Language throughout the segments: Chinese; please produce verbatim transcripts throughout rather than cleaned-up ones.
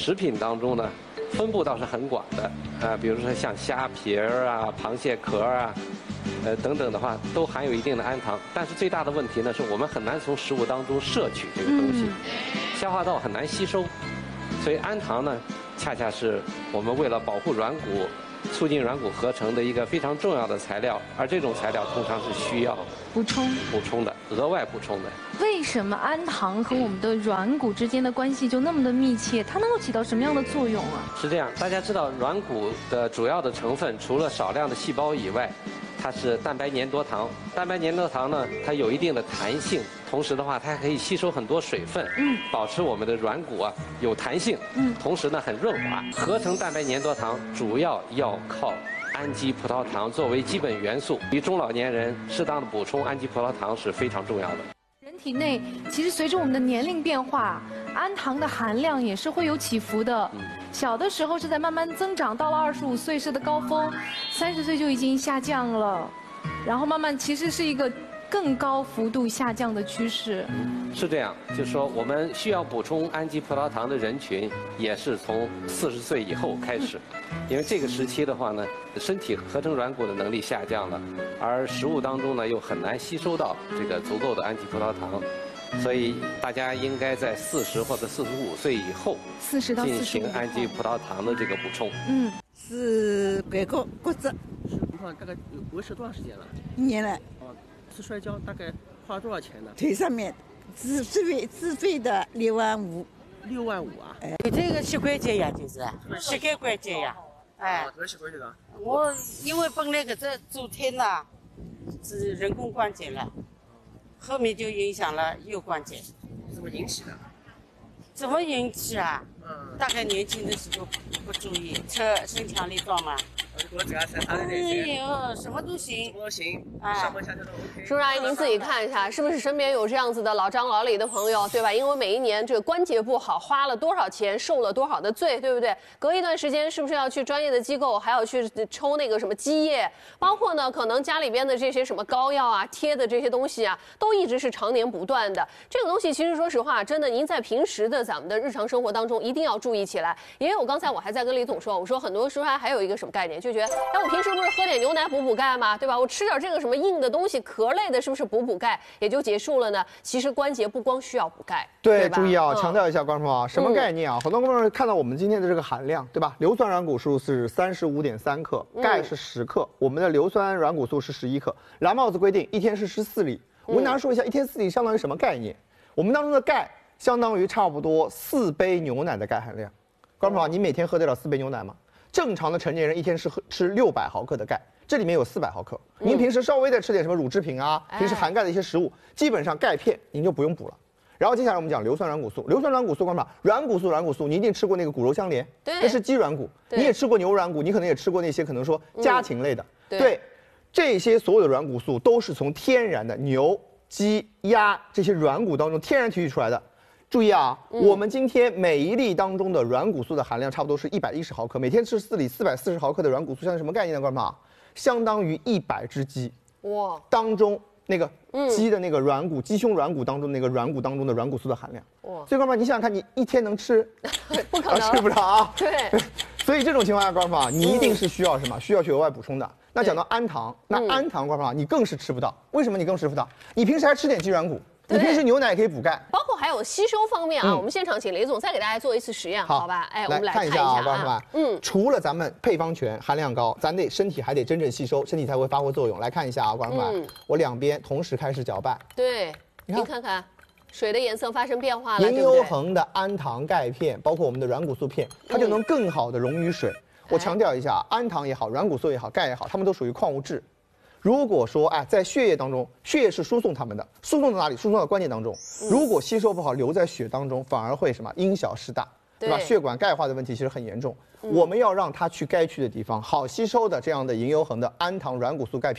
食品当中呢，分布倒是很广的，啊，比如说像虾皮儿啊、螃蟹壳啊，呃等等的话，都含有一定的氨糖。但是最大的问题呢，是我们很难从食物当中摄取这个东西，消化道很难吸收，所以氨糖呢，恰恰是我们为了保护软骨、促进软骨合成的一个非常重要的材料，而这种材料通常是需要补充补充的，额外补充的。 为什么氨糖和我们的软骨之间的关系就那么的密切？它能够起到什么样的作用啊？ 是这样，大家知道软骨的主要的成分，除了少量的细胞以外，它是蛋白粘多糖。蛋白粘多糖呢，它有一定的弹性，同时的话，它还可以吸收很多水分，嗯，保持我们的软骨啊有弹性，嗯，同时呢很润滑。合成蛋白粘多糖主要要靠氨基葡萄糖作为基本元素，对中老年人适当的补充氨基葡萄糖是非常重要的。 人体内其实随着我们的年龄变化，氨糖的含量也是会有起伏的。小的时候是在慢慢增长，到了二十五岁是的高峰，三十岁就已经下降了，然后慢慢其实是一个更高幅度下降的趋势。 是这样，就是说我们需要补充氨基葡萄糖的人群，也是从四十岁以后开始，因为这个时期的话呢，身体合成软骨的能力下降了，而食物当中呢又很难吸收到这个足够的氨基葡萄糖，所以大家应该在四十或者四十五岁以后， 四十到四十进行氨基葡萄糖的这个补充。 嗯， 是拐骨骨折， 是情况大概有维持多长时间了？ 一年了。 哦，是摔跤大概花了多少钱呢？ 腿上面自自费自费的六万五。 六万五啊？ 哎， 这个膝关节呀，就是膝盖关节呀。哎， 怎么膝关节的？ 我因为本来个这昨天呐是人工关节了，后面就影响了右关节。 怎么引起的？ 怎么引起啊？ 嗯， 大概年轻的时候不注意，车身强力壮嘛。 我这个才三十哎岁， 呦，什么都行什。么都行， 哎上班下课都 OK。 叔叔阿姨，您自己看一下，是不是身边有这样子的老张老李的朋友，对吧？因为每一年这个关节不好，花了多少钱，受了多少的罪，对不对？隔一段时间是不是要去专业的机构，还要去抽那个什么积液？包括呢，可能家里边的这些什么膏药啊、贴的这些东西啊，都一直是常年不断的。这个东西其实说实话，真的，您在平时的咱们的日常生活当中一定要注意起来。因为我刚才我还在跟李总说，我说很多时候还还有一个什么概念，就觉得，哎，我平时不是喝点牛奶补补钙吗？对吧？我吃点这个什么硬的东西、壳类的，是不是补补钙也就结束了呢？其实关节不光需要补钙， 对， 对吧注意啊， 嗯强调一下，观众朋友啊，什么概念啊？很多观众看到我们今天的这个含量，对吧？硫酸软骨素是三十五点三克，钙是十克，我们的硫酸软骨素是十一克。蓝帽子规定一天是十四粒。我跟大家说一下，一天四粒相当于什么概念？我们当中的钙相当于差不多四杯牛奶的钙含量。观众朋友，你每天喝得了四杯牛奶吗？正常的成年人一天是喝吃六百毫克的钙，这里面有四百毫克。您平时稍微的吃点什么乳制品啊，平时含钙的一些食物，基本上钙片您就不用补了。然后接下来我们讲硫酸软骨素，硫酸软骨素，观众朋友，软骨素软骨素，你一定吃过那个骨肉相连， 对那是鸡软骨， 对你也吃过牛软骨，你可能也吃过那些可能说家禽类的， 对对，这些所有的软骨素都是从天然的牛、鸡、鸭这些软骨当中天然提取出来的。注意啊， 嗯我们今天每一粒当中的软骨素的含量差不多是一百一十毫克，每天吃四粒，四百四十毫克的软骨素，相当于什么概念呢？观众朋友，相当于一百只鸡哇， 当中那个嗯鸡的那个软骨、鸡胸软骨当中那个软骨当中的软骨素的含量。 哇所以，观众朋友，你想想看，你一天能吃？ 不可啊， 能， 吃不了啊。 对， 所以这种情况下，观众朋友，你一定是需要什么？需要去额外补充的。那讲到氨糖，那氨糖，观众朋友，你更是吃不到。为什么你更吃不到？你平时还吃点鸡软骨，你平时牛奶也可以补钙。 包括还有吸收方面啊， 嗯我们现场请雷总再给大家做一次实验，好吧？哎，我们来看看一下一下啊，观众朋友啊，，嗯， 除了咱们配方全含量高，咱得身体还得真正吸收，身体才会发挥作用。来看一下啊，观众朋友嗯， 我两边同时开始搅拌， 对， 你看您看看，水的颜色发生变化了， 银优对不对？ 恒的氨糖钙片，包括我们的软骨素片，它就能更好的溶于水。我强调一下，氨糖也好，软骨素也好，钙也好，它们都属于矿物质。如果说哎，在血液当中，血液是输送它们的，输送到哪里？输送到关节当中。如果吸收不好，留在血当中，反而会什么？因小失大，对吧？ 对血管钙化的问题其实很严重。我们要让它去该去的地方，好吸收的这样的银优恒的氨糖软骨素钙片，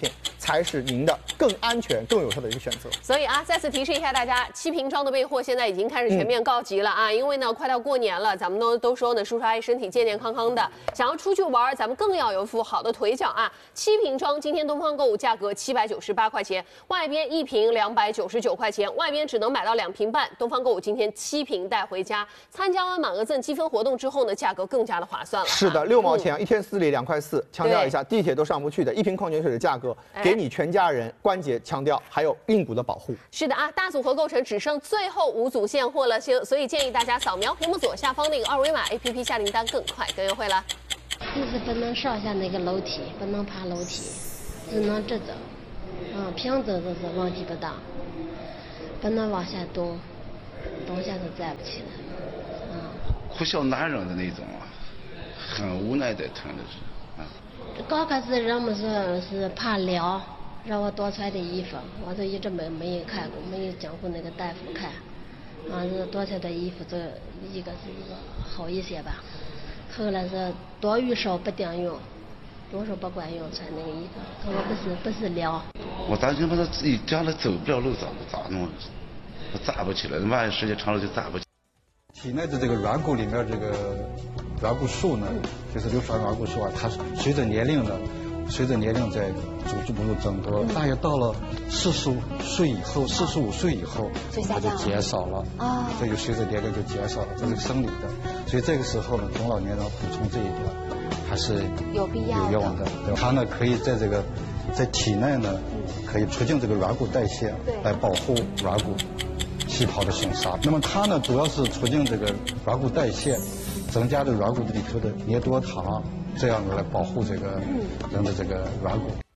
才是您的更安全、更有效的一个选择。 所以啊，再次提示一下大家，七瓶装的备货现在已经开始全面告急了啊！嗯、因为呢，快到过年了，咱们都都说呢，叔叔阿姨身体健健康康的，想要出去玩，咱们更要有副好的腿脚啊！七瓶装，今天东方购物价格七百九十八块钱，外边一瓶两百九十九块钱，外边只能买到两瓶半。东方购物今天七瓶带回家，参加完满额赠积分活动之后呢，价格更加的划算了。 是的，六毛钱、嗯、一天四里两块四，强调一下，地铁都上不去的，一瓶矿泉水的价格，给你全家人关节强调还有硬骨的保护。 是的啊，大组合购成只剩最后五组现货了，所以建议大家扫描屏幕左下方那个二维码 A P P 下订单更快更优惠了。 就是不能上下那个楼梯，不能爬楼梯，只能直走。嗯，平走就是问题不大，不能往下动，动下就站不起来。嗯， 哭笑难忍的那种啊，很无奈的疼的是啊。 刚开始人们说是怕凉，让我多穿点衣服，我就一直没没有看过，没有讲过那个大夫看，啊，是多穿点衣服，这一个是一个好一些吧。后来是多与少不顶用，多少不管用，穿那个衣服，他说不是不是凉。 我担心把他自己将来走不了路咋咋弄？我站不起来，万一时间长了就站不起来。 体内的这个软骨里面这个软骨数呢，就是硫酸软骨数啊，它随着年龄呢，随着年龄在逐步步增多，大约到了四十五岁以后，四十五岁以后，它就减少了啊，这就随着年龄就减少了，这是生理的。所以这个时候呢，中老年人补充这一点还是有必要有用的。它呢可以在这个在体内呢，可以促进这个软骨代谢，来保护软骨细胞的生杀。那么它呢，主要是促进这个软骨代谢，增加这软骨里头的黏多糖，这样来保护这个人的这个软骨。